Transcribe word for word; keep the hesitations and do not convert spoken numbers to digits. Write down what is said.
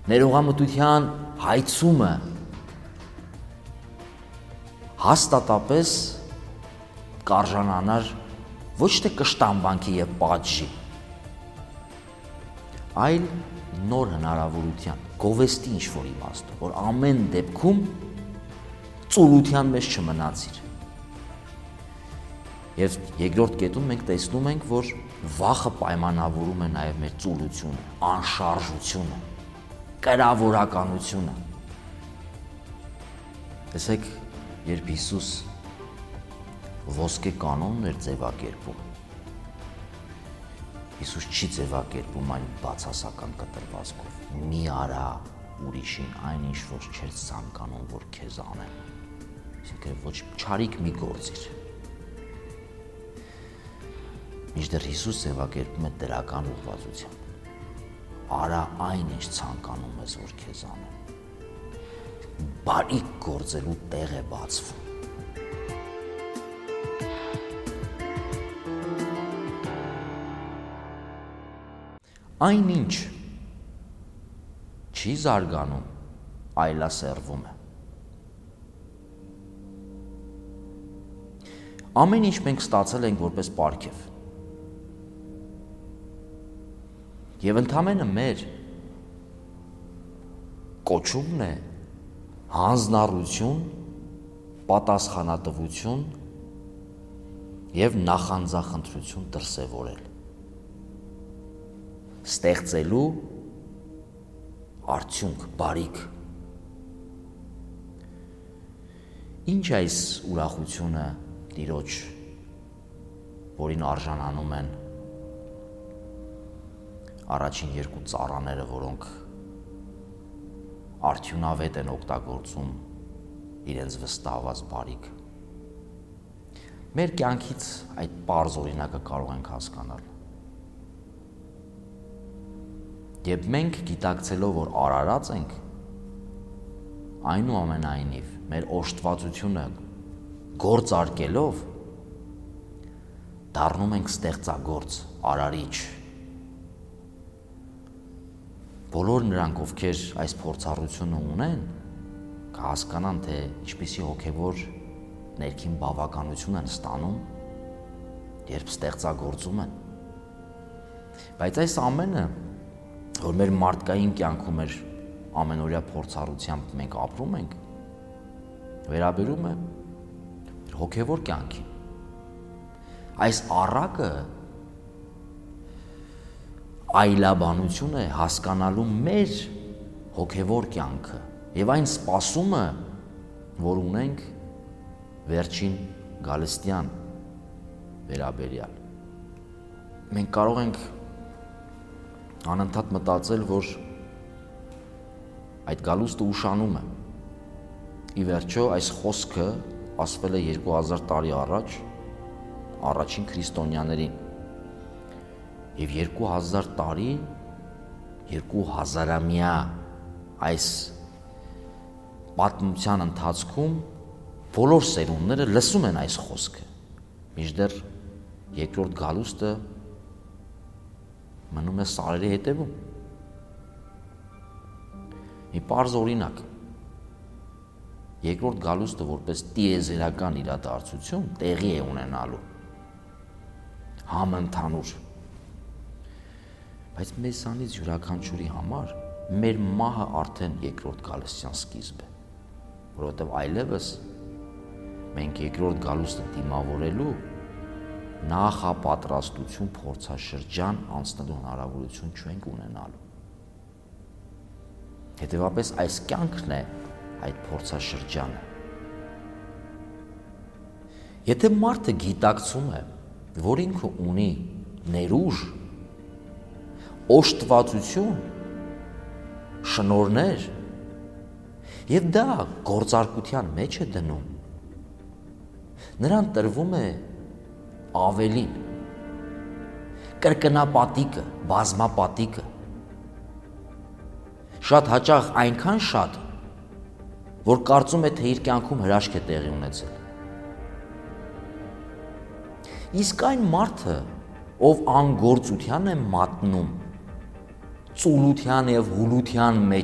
ներողամտության հայցումը հաստատապես կարժանանար ոչ թե կշտամբանքի և պատժի, այլ նոր հնարավորության, գովեստի ինչ-որ իմաստով, որ ամեն դեպքում ծուլության մեջ չմնացիր։ Եվ երկրորդ կետում մենք տեսնում ենք, որ վախը պայմանավորում է նաև մեր ծուլությունը, անշարժությունը, կրավորականությունը։ Տեսեք, երբ Հիսուս ոսկե կանոնն էր ձևակերպում, Հիսուս չի ձևակերպում այն բացասական կտրվածքով, մի արա ուրիշին այն ինչ որ չես ցանկանում, որ քեզ անեն, այսինքն ոչ չարիք մի գործիր։ Մինչդեռ Հիսուս ձևակերպում է դրական ուղղվածությամբ, արա այն ինչ ցանկանում ես, որ քեզ անեն, բարիք գործելու տեղ է բացվում։ Այն ինչ չի զարգանում, այլասերվում է։ Ամեն ինչ մենք ստացել ենք որպես պարգև։ Եվ ընդամենը մեր կոչումն է հանձնառություն, պատասխանատվություն և նախանձախնդրություն դրսևորել, ստեղծելու արդյունք, բարիք։ Ինչ այս ուրախությունը Տիրոջ, որին արժանանում են առաջին երկու ծառաները, որոնք արդյունավետ են օգտագործում իրենց վստահված բարիք։ Մեր կյանքից այդ պարզ օրինակը կարող ենք հասկանալ։ Եվ մենք գիտակցելով, որ արարած ենք, այնուամենայնիվ մեր օժտվածությունը գործարկելով դառնում ենք ստեղծագործ, արարիչ։ Բոլոր նրանք, ովքեր այս փորձառությունը ունեն, կհասկանան, թե ինչպիսի հոգևոր ներքին բավականություն են ստանում, երբ ստեղծագործում են։ Բայց այս ամենը, որ մեր մարդկային կյանքում մեր ամենօրյա փորձառությամբ մենք ապրում ենք, վերաբերում է հոգևոր կյանքին։ Այս առակը այլաբանություն է հասկանալու մեր հոգևոր կյանքը և այն սպասումը, որ ունենք վերջին գալստյան վերաբերյալ։ Մենք կարող ենք անընդհատ մտածել, որ այդ գալուստը ուշանում է։ Ի վերջո այս խոսքը ասվել է երկու հազար տարի առաջ առաջին քրիստոնյաներին և երկու հազար տարի, երկու հազարամյա այս պատմության ընթացքում բոլոր սերունդները լսում են այս խոսքը, մինչդեռ երկրորդ գալուստը մնում է սարերի հետևում։ Մի պարզ օրինակ, երկրորդ գալուստը որպես տիեզերական իրադարձություն տեղի է ունենալու, համընդհանուր, բայց մեզանից յուրաքանչյուրի համար մեր մահը արդեն երկրորդ գալստյան սկիզբ է, որովհետև այլևս մենք երկրորդ գալուստը դիմավորելու նախապատրաստություն փորձաշրջան անցնելու հնարավորություն չենք ունենալու։ Հետևաբար այս կյանքն է այդ փորձաշրջանը։ Եթե մարդը գիտակցում է, որ ինքը ունի ներուժ, օժտվածություն, շնորհներ, և դա գործարկության մեջ է դնում, նրան տրվում է ավելին, կրկնապատիկը, բազմապատիկը, շատ հաճախ այնքան շատ, որ կարծում է, թե իր կյանքում հրաշք է տեղի ունեցել։ Իսկ այն մարդը, ով անգործության է մատնում, ծուլության և հուլության մեջ